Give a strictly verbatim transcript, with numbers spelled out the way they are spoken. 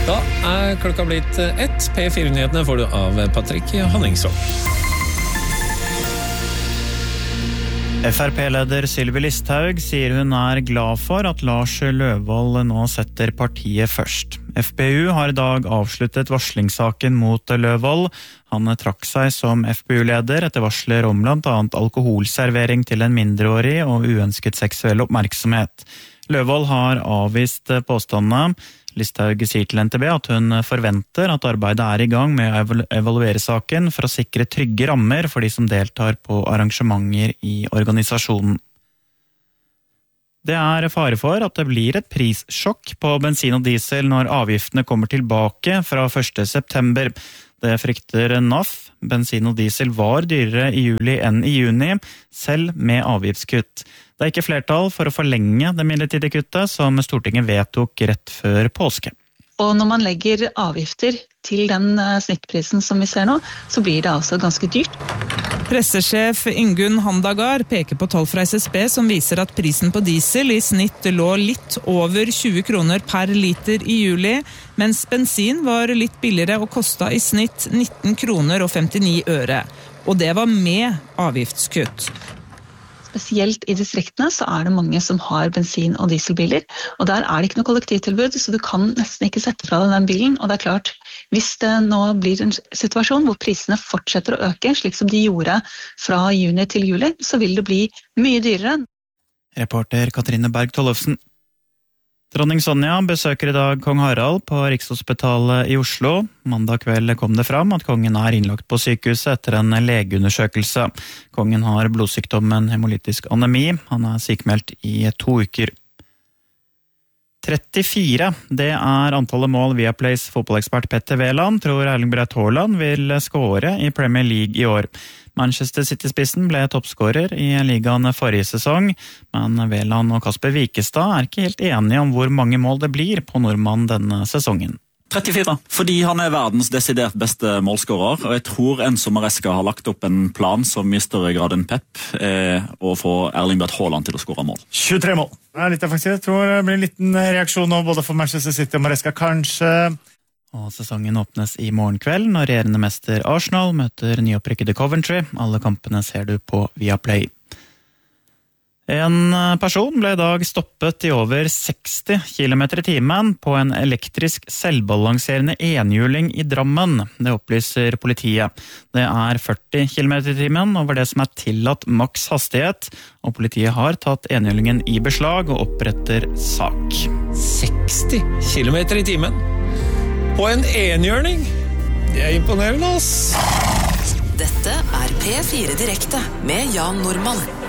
Da er klokka blitt ett. P fire-nyhetene får du av Patrick Hanningsson. F R P-leder Sylvi Listhaug sier hun er glad for at Lars Løvold nå setter partiet først. F P U har i dag avsluttet varslingssaken mot Løvold. Han trakk seg som F P U-leder etter varsler om blant annet alkoholservering til en mindreårig og uønsket seksuell oppmerksomhet. Løvold har avvist påstandene. Listhaug sier til N T B at hun forventer at arbeidet er i gang med å evaluere saken for å sikre trygge rammer for de som deltar på arrangementer i organisasjonen. Det er fare for at det blir et prissjokk på bensin og diesel når avgiftene kommer tilbake fra første september. Det frykter N A F. Bensin og diesel var dyrere i juli enn i juni, selv med avgiftskutt. Det er ikke flertall for å forlenge det midlertidige kuttet som Stortinget vedtok rett før påske. Og når man legger avgifter til den snittprisen som vi ser nå, så blir det altså ganske dyrt. Pressesjef Ingunn Handagar peker på tall fra S S B som viser at prisen på diesel i snitt lå litt over tjue kroner per liter i juli, mens bensin var litt billigere og kostet i snitt nitten kroner og femtini øre. Og det var med avgiftskutt. Spesielt i distriktene så er det mange som har bensin- og dieselbiler, og der er det ikke noe kollektivtilbud, så du kan nesten ikke sette fra deg den bilen, og det er klart, hvis det nå blir en situasjon hvor prisene fortsetter å øke, slik som de gjorde fra juni til juli, så vil det bli mye dyrere. Reporter Katrine Berg Tollefsen. Dronning Sonja besøker i dag Kong Harald på Rikshospitalet i Oslo. Mandag kveld kom det fram at kongen er innlagt på sykehuset etter en legeundersøkelse. Kongen har blodsykdommen hemolytisk anemi. Han er sykmeldt i to uker. trettifire, det er antallet mål Viaplays fotballekspert Petter Wæland tror Erling Braut Haaland vil skåre i Premier League i år. Manchester City-spissen ble toppskårer i ligaen forrige sesong, men Wæland og Kasper Wikestad er ikke helt enige om hvor mange mål det blir på nordmann denne sesongen. trettifire, fordi han er verdens desidert beste målskårer, og jeg tror Enzo Maresca har lagt opp en plan som i større grad enn Pep er å få Erling Braut Haaland til å skåre mål. tjuetre mål. Det er litt faktisk. Jeg tror det blir en liten reaksjon nå, både for Manchester City og Maresca, kanskje. Og sesongen åpnes i morgen kveld når regjerende mester Arsenal møter nyopprykkede Coventry. Alle kampene ser du på Viaplay. En person ble i dag stoppet i over seksti kilometer i timen på en elektrisk selvbalanserende enhjuling i Drammen. Det opplyser politiet. Det er førti kilometer i timen over det som er tillatt maks hastighet, og politiet har tatt enhjulingen i beslag og oppretter sak. seksti kilometer i timen? På en enhjørning? Det er imponerende, ass! Dette er P fire Direkte med Jan Normann.